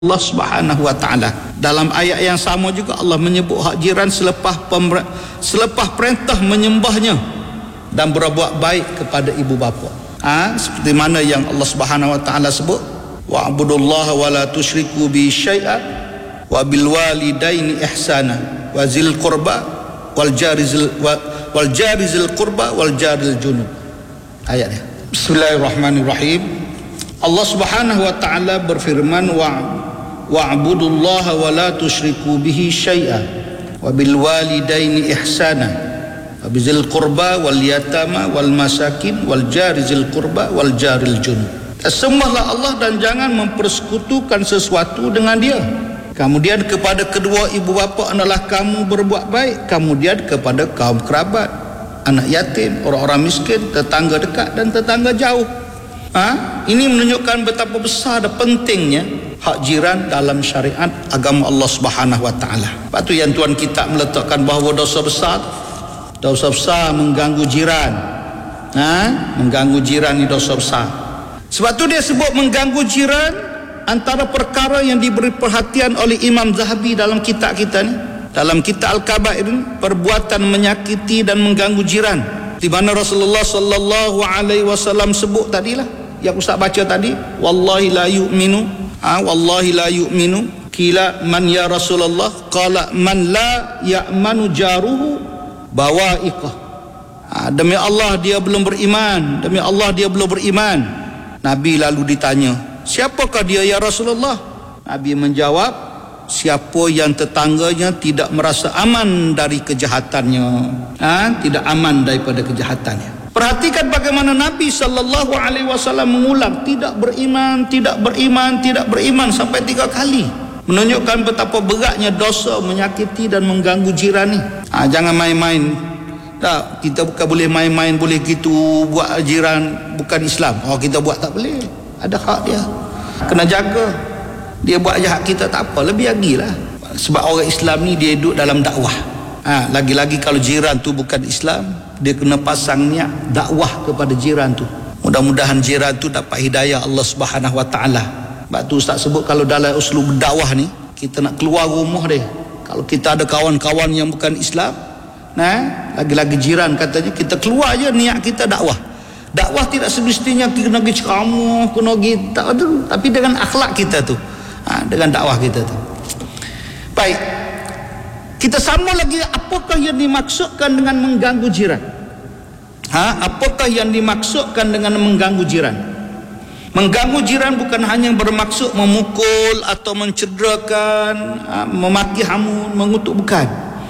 Allah Subhanahu wa taala. Dalam ayat yang sama juga Allah menyebut hak jiran selepas perintah menyembahnya dan berbuat baik kepada ibu bapa. Seperti mana yang Allah Subhanahu wa taala sebut, wa'budullaha wa la tusyriku bi syai'a wa bil walidaini ihsana wa zil qurba wal jari zil qurba wal jaril junub. Ayatnya. Bismillahirrahmanirrahim. Allah Subhanahu wa taala berfirman, wa'budullaha wa la tusyriku bihi syai'a wa bil walidaini ihsana wa bizil qurba wal yatama wal masakin wal jari zil qurba wal jaril junub. Sembahlah Allah dan jangan mempersekutukan sesuatu dengan Dia. Kemudian kepada kedua ibu bapa adalah kamu berbuat baik. Kemudian kepada kaum kerabat, anak yatim, orang-orang miskin, tetangga dekat dan tetangga jauh. Ini menunjukkan betapa besar dan pentingnya hak jiran dalam syariat agama Allah Subhanahu wa taala. Sebab tu yang Tuan kita meletakkan bahawa dosa besar mengganggu jiran. Mengganggu jiran ni dosa besar. Sebab tu dia sebut mengganggu jiran antara perkara yang diberi perhatian oleh Imam Zahabi dalam kitab kita ni. Dalam kitab Al-Kabair ini, perbuatan menyakiti dan mengganggu jiran. Di mana Rasulullah sallallahu alaihi wasallam sebut tadilah yang Ustaz baca tadi, wallahi la yu'minu kila man ya Rasulullah, qala man la ya'manu jaruhu bawa'iqah. Demi Allah dia belum beriman, demi Allah dia belum beriman. Nabi lalu ditanya, siapakah dia ya Rasulullah? Nabi menjawab, siapa yang tetangganya tidak merasa aman dari kejahatannya, tidak aman daripada kejahatannya. Perhatikan bagaimana Nabi sallallahu alaihi wasallam mengulang tidak beriman sampai 3 kali. Menunjukkan betapa beratnya dosa menyakiti dan mengganggu jiran ni. Jangan main-main. Tak, kita bukan boleh main-main, boleh gitu buat jiran bukan Islam. Kita buat tak boleh. Ada hak dia. Kena jaga. Dia buat jahat kita tak apa, lebih lagilah. Sebab orang Islam ni dia duduk dalam dakwah. Lagi-lagi kalau jiran tu bukan Islam, dia kena pasang niat dakwah kepada jiran tu. Mudah-mudahan jiran tu dapat hidayah Allah Subhanahu wa taala. Sebab tu Ustaz sebut kalau dalam uslub dakwah ni, kita nak keluar rumah dia. Kalau kita ada kawan-kawan yang bukan Islam, lagi-lagi jiran katanya, kita keluar je niat kita dakwah. Dakwah tidak semestinya kena pergi ceramah, kena pergi tak ada, tapi dengan akhlak kita tu, dengan dakwah kita tu. Baik, kita sambung lagi, apakah yang dimaksudkan dengan mengganggu jiran? Apakah yang dimaksudkan dengan mengganggu jiran? Mengganggu jiran bukan hanya bermaksud memukul atau mencederakan, memaki hamun, mengutuk, bukan.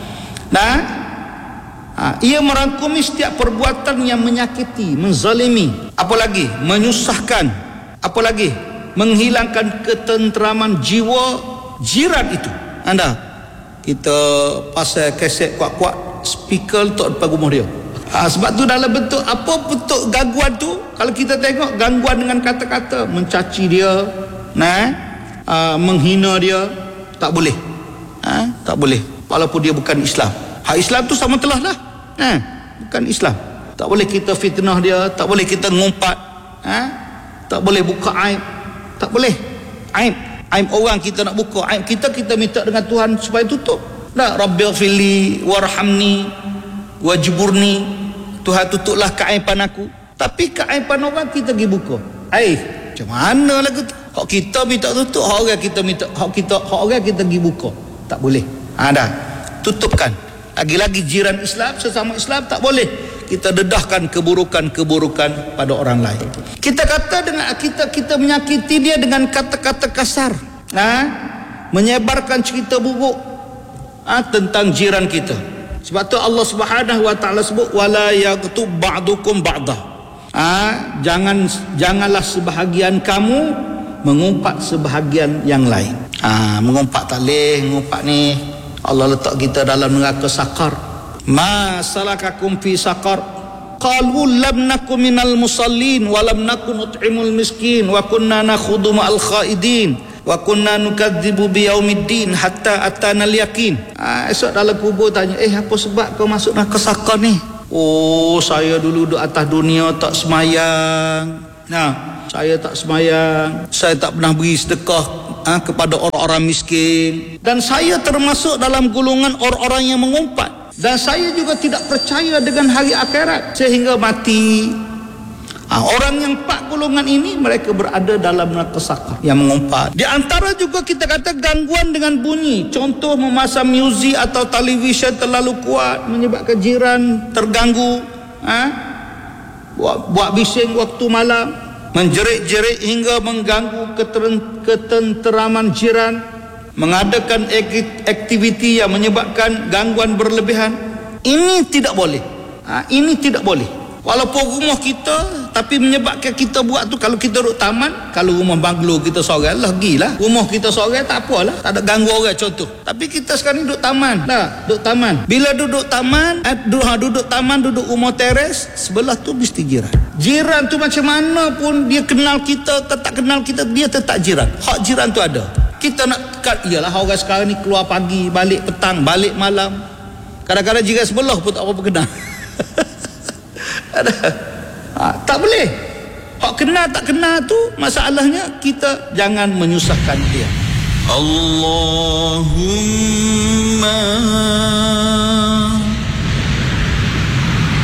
Ia merangkumi setiap perbuatan yang menyakiti, menzalimi, apalagi menyusahkan, apalagi menghilangkan ketenteraman jiwa jiran itu. Kita pasal kaset kuat-kuat speaker letak depan rumah dia. Sebab tu dalam bentuk apa bentuk gangguan tu, kalau kita tengok gangguan dengan kata-kata, mencaci dia, menghina dia, tak boleh. Tak boleh walaupun dia bukan Islam. Hak Islam tu sama telah lah. Bukan Islam. Tak boleh kita fitnah dia, tak boleh kita ngumpat, tak boleh buka aib, tak boleh. Aib orang kita nak buka, aib kita minta dengan Tuhan supaya tutup. Rabbighfirli warhamni wajburni, Tuhan tutuplah keaiban aku. Tapi keaiban orang kita pergi buka. Macam mana lagu tu? Hak kita minta tutup, hak orang kita minta, hak orang kita pergi buka. Tak boleh. Tutupkan. Lagi-lagi jiran Islam, sesama Islam, tak boleh kita dedahkan keburukan-keburukan pada orang lain. Kita kata dengan kita menyakiti dia dengan kata-kata kasar, menyebarkan cerita buruk tentang jiran kita. Sebab tu Allah Subhanahu wa taala sebut wala yaghtub ba'dukum ba'dah. Janganlah sebahagian kamu mengumpat sebahagian yang lain. Mengumpat tak boleh, mengumpat ni Allah letak kita dalam neraka sakar. Ma salakakum fi sakar? Qalu lam nakum minal musallin wa lam nakun nut'imul miskin wa kunna nakhudu ma'al khaidin wa kunna nukadzibu biyaumiddin hatta atana al-yaqin. Esok dalam kubur tanya, apa sebab kau masuk neraka sakar ni? Saya dulu duduk atas dunia tak semayang. Saya tak semayang, saya tak pernah beri sedekah kepada orang-orang miskin. Dan saya termasuk dalam golongan orang-orang yang mengumpat. Dan saya juga tidak percaya dengan hari akhirat sehingga mati. Orang yang 4 golongan ini mereka berada dalam neraka sakar yang mengumpat. Di antara juga kita kata gangguan dengan bunyi. Contoh memasang muzik atau televisyen terlalu kuat menyebabkan jiran terganggu. Buat bising waktu malam, menjerit-jerit hingga mengganggu ketenteraman jiran, mengadakan aktiviti yang menyebabkan gangguan berlebihan. Ini tidak boleh. Ini tidak boleh. Walaupun rumah kita, tapi menyebabkan kita buat tu, kalau kita duduk taman, kalau rumah banglo kita seorang, lagilah rumah kita seorang tak apalah, tak ada ganggu orang contoh. Tapi kita sekarang duduk taman lah, duduk taman. Bila duduk taman, duduk rumah teres, sebelah tu mesti jiran. Jiran tu macam mana pun dia kenal kita ke tak kenal kita, dia tetap jiran. Hak jiran tu ada. Kita nak ialah orang sekarang ni keluar pagi, balik petang, balik malam. Kadang-kadang jiran sebelah pun tak apa kenal. Tak boleh. Hak kenal tak kenal tu, masalahnya kita jangan menyusahkan dia. Allah